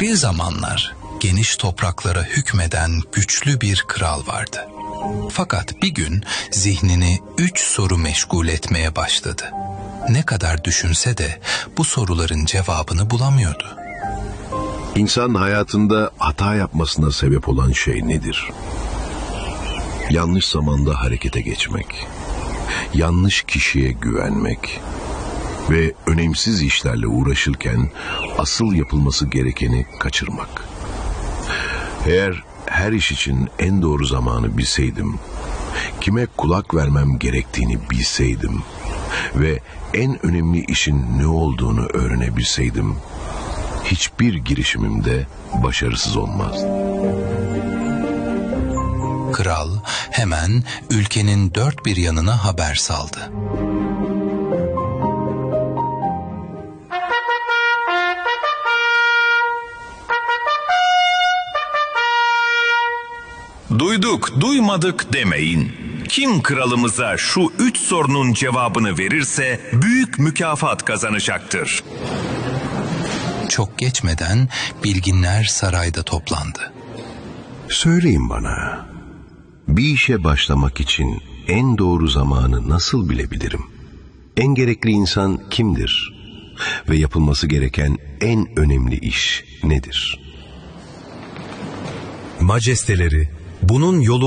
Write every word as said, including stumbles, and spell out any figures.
Bir zamanlar geniş topraklara hükmeden güçlü bir kral vardı. Fakat bir gün zihnini üç soru meşgul etmeye başladı. Ne kadar düşünse de bu soruların cevabını bulamıyordu. İnsan hayatında hata yapmasına sebep olan şey nedir? Yanlış zamanda harekete geçmek, yanlış kişiye güvenmek ve önemsiz işlerle uğraşırken asıl yapılması gerekeni kaçırmak. Eğer her iş için en doğru zamanı bilseydim, kime kulak vermem gerektiğini bilseydim ve en önemli işin ne olduğunu öğrenebilseydim, hiçbir girişimimde başarısız olmazdı. Kral hemen ülkenin dört bir yanına haber saldı. Duyduk, duymadık demeyin. Kim kralımıza şu üç sorunun cevabını verirse büyük mükafat kazanacaktır. Çok geçmeden bilginler sarayda toplandı. Söyleyin bana, bir işe başlamak için en doğru zamanı nasıl bilebilirim? En gerekli insan kimdir? Ve yapılması gereken en önemli iş nedir? Majesteleri, bunun yolu